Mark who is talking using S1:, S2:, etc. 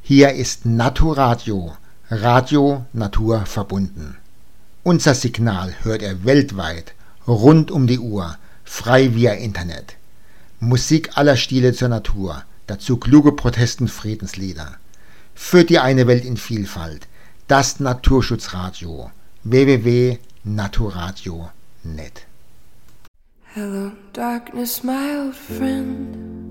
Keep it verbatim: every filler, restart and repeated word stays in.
S1: Hier ist Naturadio, Radio Natur verbunden. Unser Signal hört er weltweit, rund um die Uhr, frei via Internet. Musik aller Stile zur Natur, dazu kluge Protest- und Friedenslieder. Für die eine Welt in Vielfalt, das Naturschutzradio, w w w punkt naturadio punkt net.
S2: Hello, darkness, my old friend.